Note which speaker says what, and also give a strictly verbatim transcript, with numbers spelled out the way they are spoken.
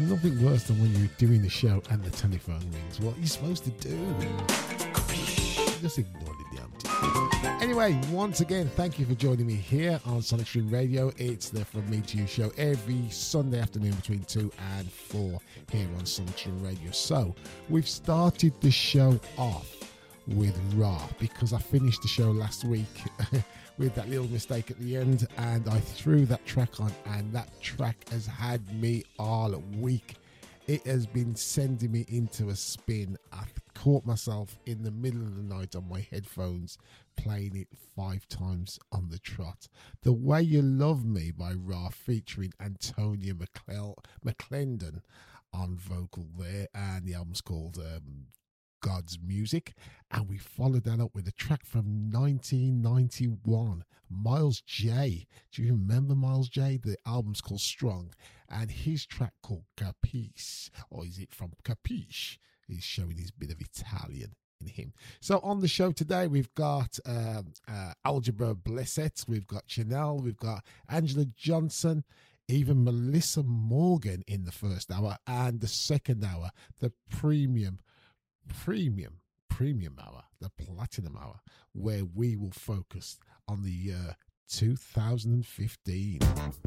Speaker 1: nothing worse than when you're doing the show and the telephone rings. What are you supposed to do? Just ignore the damn thing. Anyway, once again, thank you for joining me here on Sonic Stream Radio. It's the From Me to You show every Sunday afternoon between two and four here on Sonic Stream Radio. So, we've started the show off with Ra because I finished the show last week with that little mistake at the end, and I threw that track on, and that track has had me all week. It has been sending me into a spin. I caught myself in the middle of the night on my headphones playing it five times on the trot. The Way You Love Me by Ra featuring Antonia McClel- McClendon on vocal there, and the album's called um, God's Music, and we followed that up with a track from nineteen ninety-one, Miles J. Do you remember Miles J? The album's called Strong, and his track called Capiche, or is it from Capiche? He's showing his bit of Italian in him. So on the show today, we've got um, uh, Algebra Blessett, we've got Chanel, we've got Angela Johnson, even Melissa Morgan in the first hour, and the second hour, the premium premium premium hour, the platinum hour, where we will focus on the year two thousand fifteen.